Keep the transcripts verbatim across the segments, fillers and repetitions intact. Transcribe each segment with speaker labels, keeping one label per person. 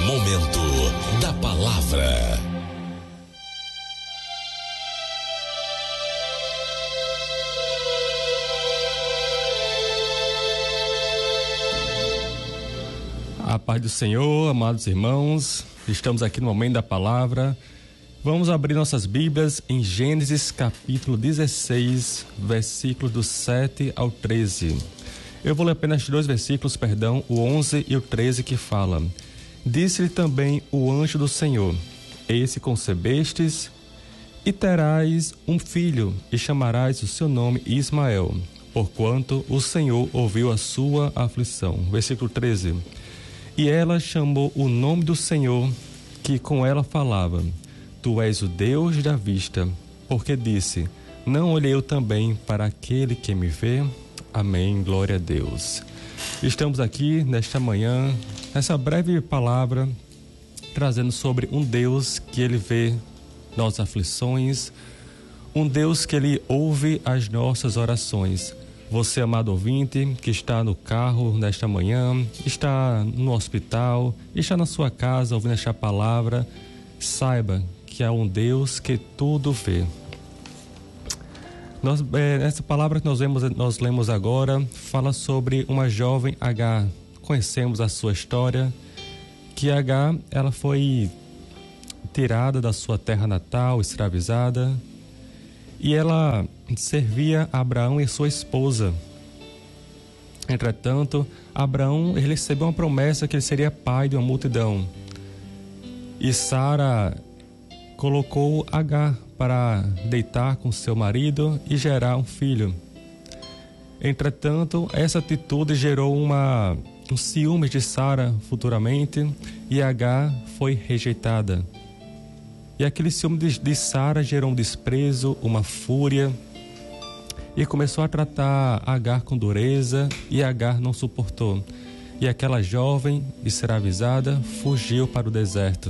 Speaker 1: Momento da Palavra.
Speaker 2: A paz do Senhor, amados irmãos, estamos aqui no Momento da Palavra. Vamos abrir nossas Bíblias em Gênesis capítulo dezesseis, versículos do sete ao treze. Eu vou ler apenas dois versículos, perdão, o onze e o treze, que fala: Disse-lhe também o anjo do Senhor: Eis que concebestes e terás um filho, e chamarás o seu nome Ismael, porquanto o Senhor ouviu a sua aflição. Versículo treze. E ela chamou o nome do Senhor, que com ela falava: Tu és o Deus da vista, porque disse: Não olhei eu também para aquele que me vê? Amém, glória a Deus. Estamos aqui nesta manhã, nessa breve palavra, trazendo sobre um Deus que Ele vê nossas aflições, um Deus que Ele ouve as nossas orações. Você, amado ouvinte, que está no carro nesta manhã, está no hospital, está na sua casa ouvindo esta palavra, saiba que há um Deus que tudo vê. Nós, é, essa palavra que nós, vemos, nós lemos agora fala sobre uma jovem Agar. Conhecemos a sua história, que Agar, ela foi tirada da sua terra natal, escravizada, e ela servia a Abraão e sua esposa. Entretanto, Abraão ele recebeu uma promessa que ele seria pai de uma multidão. E Sara colocou Agar para deitar com seu marido e gerar um filho. Entretanto, essa atitude gerou uma, um ciúme de Sara futuramente, e Agar foi rejeitada. E aquele ciúme de, de Sara gerou um desprezo, uma fúria, e começou a tratar Agar com dureza, e Agar não suportou. E aquela jovem escravizada fugiu para o deserto.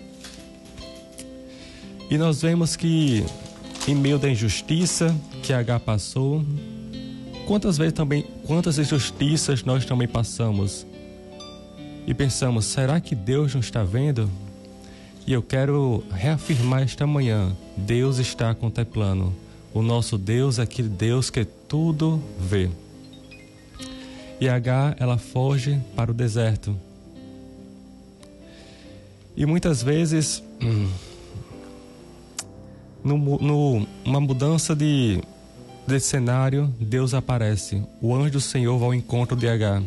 Speaker 2: E nós vemos que, em meio da injustiça que Agar passou, quantas vezes também, quantas injustiças nós também passamos, e pensamos: será que Deus não está vendo? E eu quero reafirmar esta manhã: Deus está contemplando. O nosso Deus é aquele Deus que tudo vê. E Agar, ela foge para o deserto. E muitas vezes, hum, no, no, uma mudança de, de cenário, Deus aparece. O anjo do Senhor vai ao encontro de Agar.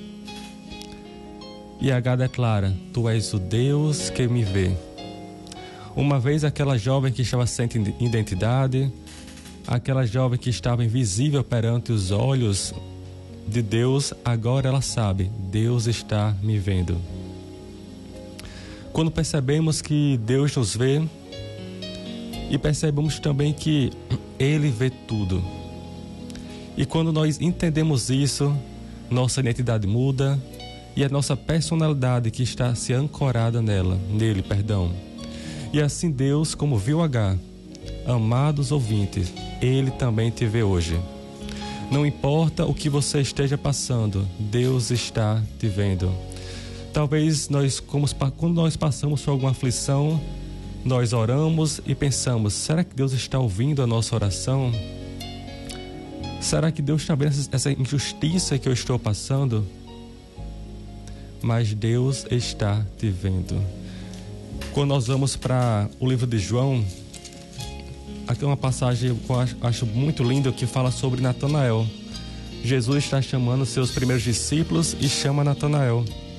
Speaker 2: E Agar declara: Tu és o Deus que me vê. Uma vez aquela jovem que estava sem identidade, aquela jovem que estava invisível perante os olhos de Deus, agora ela sabe: Deus está me vendo. Quando percebemos que Deus nos vê, e percebemos também que Ele vê tudo, e quando nós entendemos isso, nossa identidade muda, e a nossa personalidade que está se ancorada nela, nele, perdão. E assim Deus, como viu Agar, amados ouvintes, Ele também te vê hoje. Não importa o que você esteja passando, Deus está te vendo. Talvez nós, como, quando nós passamos por alguma aflição, nós oramos e pensamos: será que Deus está ouvindo a nossa oração? Será que Deus está vendo essa injustiça que eu estou passando? Mas Deus está te vendo. Quando nós vamos para o livro de João, aqui é uma passagem que eu acho, acho muito linda, que fala sobre Natanael. Jesus está chamando seus primeiros discípulos e chama Natanael.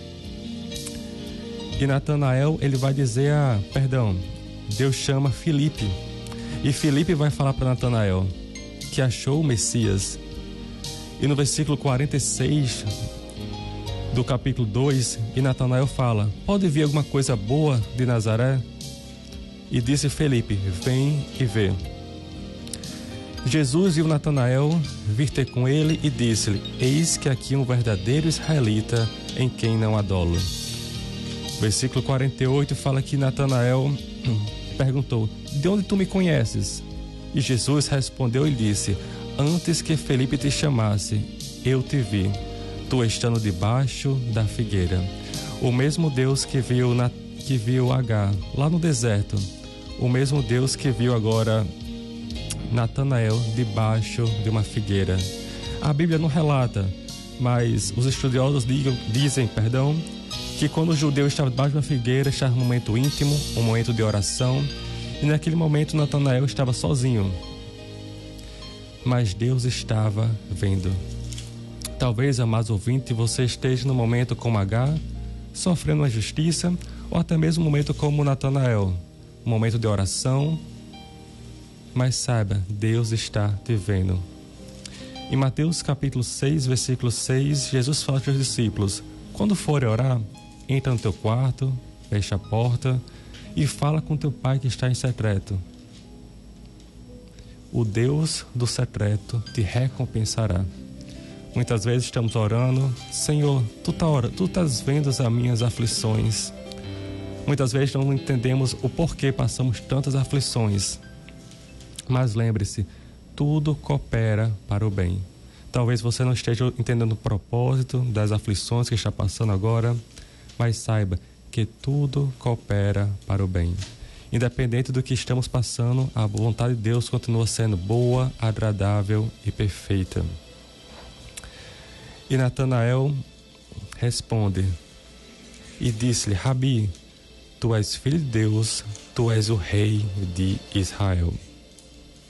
Speaker 2: E Natanael, ele vai dizer a, perdão, Deus chama Filipe. E Filipe vai falar para Natanael que achou o Messias. E no versículo quarenta e seis do capítulo dois, e Natanael fala: Pode vir alguma coisa boa de Nazaré? E disse Filipe: Vem e vê. Jesus viu Natanael vir ter com ele e disse-lhe: Eis que aqui um verdadeiro israelita em quem não há dolo. Versículo quarenta e oito fala que Natanael perguntou: De onde tu me conheces? E Jesus respondeu e disse: Antes que Felipe te chamasse, eu te vi, tu estando debaixo da figueira. O mesmo Deus que viu, na, que viu Agar lá no deserto, o mesmo Deus que viu agora Natanael debaixo de uma figueira. A Bíblia não relata, mas os estudiosos digam, dizem, perdão, que quando o judeu estava debaixo de uma figueira, estava um momento íntimo, um momento de oração, e naquele momento Natanael estava sozinho. Mas Deus estava vendo. Talvez, amados ouvintes, você esteja no momento como Agar, sofrendo uma injustiça, ou até mesmo um momento como Natanael, um momento de oração, mas saiba, Deus está te vendo. Em Mateus capítulo seis, versículo seis, Jesus fala aos discípulos: quando forem orar, entra no teu quarto, fecha a porta e fala com teu pai que está em secreto. O Deus do secreto te recompensará. Muitas vezes estamos orando: Senhor, tu tá ora, tu estás vendo as minhas aflições. Muitas vezes não entendemos o porquê passamos tantas aflições. Mas lembre-se, tudo coopera para o bem. Talvez você não esteja entendendo o propósito das aflições que está passando agora, mas saiba que tudo coopera para o bem. Independente do que estamos passando, a vontade de Deus continua sendo boa, agradável e perfeita. E Natanael responde e disse-lhe: Rabi, tu és filho de Deus, tu és o rei de Israel.